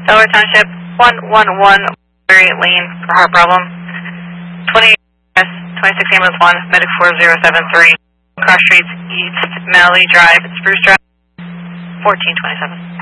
Delaware Township, 111 Larry Lane for heart problem. 28 26 ambulance 1, medic 4073. Cross Streets East, Malley Drive, Spruce Drive, 1427.